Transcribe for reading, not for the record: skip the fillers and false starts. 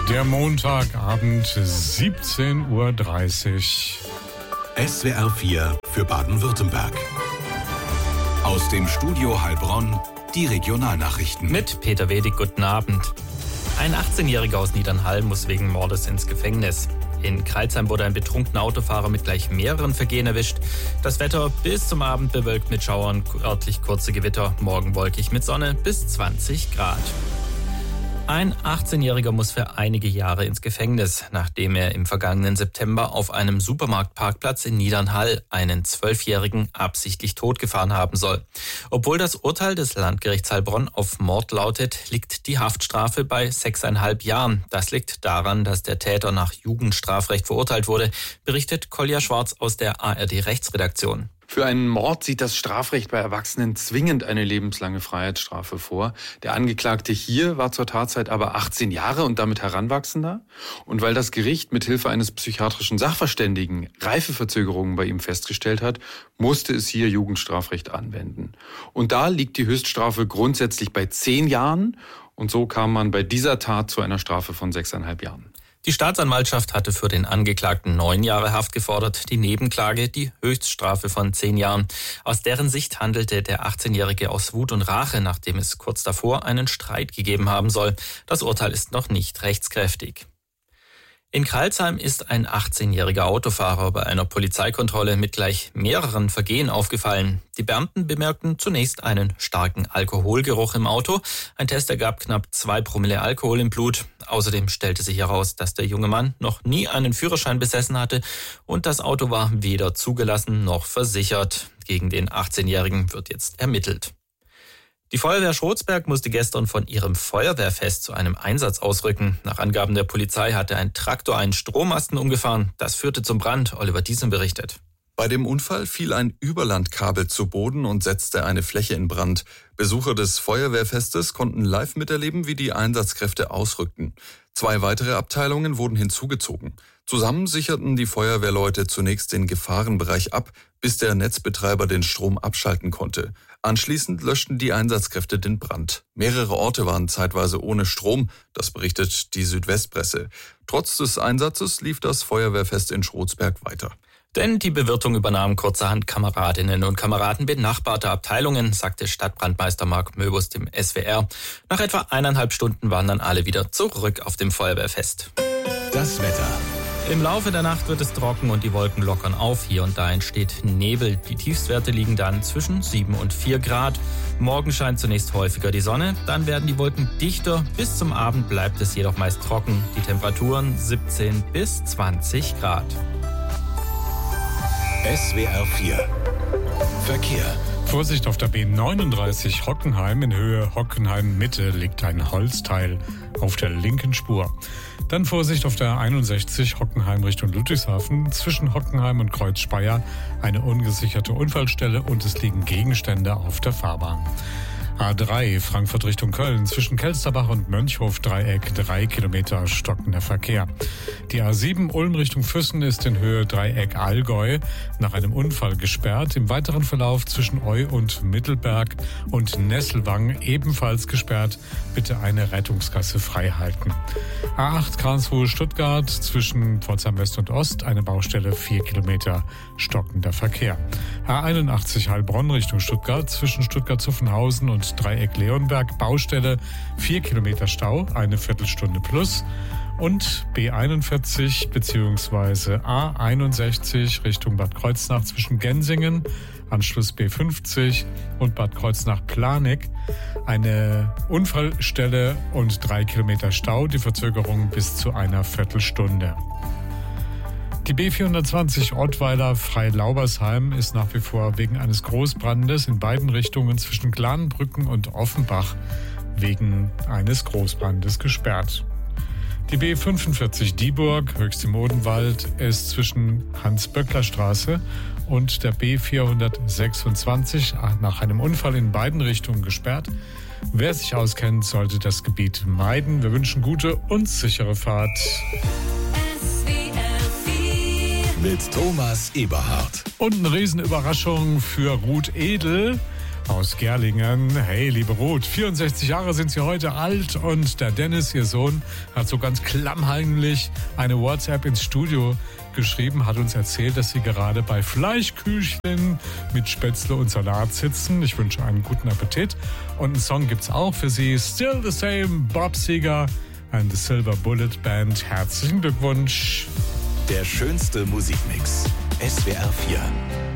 Der Montagabend, 17:30 Uhr. SWR 4 für Baden-Württemberg. Aus dem Studio Heilbronn, die Regionalnachrichten. Mit Peter Wedig, guten Abend. Ein 18-Jähriger aus Niedernhall muss wegen Mordes ins Gefängnis. In Crailsheim wurde ein betrunkener Autofahrer mit gleich mehreren Vergehen erwischt. Das Wetter bis zum Abend bewölkt mit Schauern, örtlich kurze Gewitter, morgen wolkig mit Sonne bis 20 Grad. Ein 18-Jähriger muss für einige Jahre ins Gefängnis, nachdem er im vergangenen September auf einem Supermarktparkplatz in Niedernhall einen 12-Jährigen absichtlich totgefahren haben soll. Obwohl das Urteil des Landgerichts Heilbronn auf Mord lautet, liegt die Haftstrafe bei 6,5 Jahren. Das liegt daran, dass der Täter nach Jugendstrafrecht verurteilt wurde, berichtet Kolja Schwarz aus der ARD-Rechtsredaktion. Für einen Mord sieht das Strafrecht bei Erwachsenen zwingend eine lebenslange Freiheitsstrafe vor. Der Angeklagte hier war zur Tatzeit aber 18 Jahre und damit Heranwachsender. Und weil das Gericht mit Hilfe eines psychiatrischen Sachverständigen Reifeverzögerungen bei ihm festgestellt hat, musste es hier Jugendstrafrecht anwenden. Und da liegt die Höchststrafe grundsätzlich bei 10 Jahren. Und so kam man bei dieser Tat zu einer Strafe von 6,5 Jahren. Die Staatsanwaltschaft hatte für den Angeklagten 9 Jahre Haft gefordert, die Nebenklage die Höchststrafe von 10 Jahren. Aus deren Sicht handelte der 18-Jährige aus Wut und Rache, nachdem es kurz davor einen Streit gegeben haben soll. Das Urteil ist noch nicht rechtskräftig. In Crailsheim ist ein 18-jähriger Autofahrer bei einer Polizeikontrolle mit gleich mehreren Vergehen aufgefallen. Die Beamten bemerkten zunächst einen starken Alkoholgeruch im Auto. Ein Test ergab knapp 2 Promille Alkohol im Blut. Außerdem stellte sich heraus, dass der junge Mann noch nie einen Führerschein besessen hatte und das Auto war weder zugelassen noch versichert. Gegen den 18-Jährigen wird jetzt ermittelt. Die Feuerwehr Schrotsberg musste gestern von ihrem Feuerwehrfest zu einem Einsatz ausrücken. Nach Angaben der Polizei hatte ein Traktor einen Strommasten umgefahren. Das führte zum Brand. Oliver Diesem berichtet. Bei dem Unfall fiel ein Überlandkabel zu Boden und setzte eine Fläche in Brand. Besucher des Feuerwehrfestes konnten live miterleben, wie die Einsatzkräfte ausrückten. 2 weitere Abteilungen wurden hinzugezogen. Zusammen sicherten die Feuerwehrleute zunächst den Gefahrenbereich ab, bis der Netzbetreiber den Strom abschalten konnte. Anschließend löschten die Einsatzkräfte den Brand. Mehrere Orte waren zeitweise ohne Strom, das berichtet die Südwestpresse. Trotz des Einsatzes lief das Feuerwehrfest in Schrotsberg weiter. Denn die Bewirtung übernahm kurzerhand Kameradinnen und Kameraden benachbarter Abteilungen, sagte Stadtbrandmeister Marc Möbus dem SWR. Nach etwa 1,5 Stunden waren dann alle wieder zurück auf dem Feuerwehrfest. Das Wetter. Im Laufe der Nacht wird es trocken und die Wolken lockern auf. Hier und da entsteht Nebel. Die Tiefstwerte liegen dann zwischen 7 und 4 Grad. Morgen scheint zunächst häufiger die Sonne, dann werden die Wolken dichter. Bis zum Abend bleibt es jedoch meist trocken. Die Temperaturen 17 bis 20 Grad. SWR 4 Verkehr. Vorsicht auf der B39 Hockenheim. In Höhe Hockenheim-Mitte liegt ein Holzteil auf der linken Spur. Dann Vorsicht auf der 61 Hockenheim Richtung Ludwigshafen. Zwischen Hockenheim und Kreuz Speyer eine ungesicherte Unfallstelle und es liegen Gegenstände auf der Fahrbahn. A3 Frankfurt Richtung Köln. Zwischen Kelsterbach und Mönchhof-Dreieck 3 Kilometer stockender Verkehr. Die A7 Ulm Richtung Füssen ist in Höhe Dreieck Allgäu nach einem Unfall gesperrt. Im weiteren Verlauf zwischen Eu und Mittelberg und Nesselwang ebenfalls gesperrt. Bitte eine Rettungsgasse frei halten. A8 Karlsruhe Stuttgart zwischen Pforzheim West und Ost eine Baustelle 4 Kilometer stockender Verkehr. A81 Heilbronn Richtung Stuttgart zwischen Stuttgart-Zuffenhausen und Dreieck Leonberg Baustelle 4 Kilometer Stau, eine Viertelstunde plus. Und B41 bzw. A61 Richtung Bad Kreuznach zwischen Gensingen, Anschluss B50 und Bad Kreuznach-Planeck eine Unfallstelle und 3 Kilometer Stau, die Verzögerung bis zu einer Viertelstunde. Die B420 Ottweiler-Freilaubersheim ist nach wie vor wegen eines Großbrandes in beiden Richtungen zwischen Glanbrücken und Offenbach wegen eines Großbrandes gesperrt. Die B45 Dieburg, Höchst im Odenwald, ist zwischen Hans-Böckler-Straße und der B426 nach einem Unfall in beiden Richtungen gesperrt. Wer sich auskennt, sollte das Gebiet meiden. Wir wünschen gute und sichere Fahrt. Mit Thomas Eberhardt. Und eine Riesenüberraschung für Ruth Edel. aus Gerlingen. Hey, liebe Ruth, 64 Jahre sind Sie heute alt und der Dennis, Ihr Sohn, hat so ganz klammheimlich eine WhatsApp ins Studio geschrieben, hat uns erzählt, dass Sie gerade bei Fleischküchlein mit Spätzle und Salat sitzen. Ich wünsche einen guten Appetit. Und einen Song gibt's auch für Sie. Still the Same, Bob Seger and the Silver Bullet Band. Herzlichen Glückwunsch. Der schönste Musikmix. SWR 4.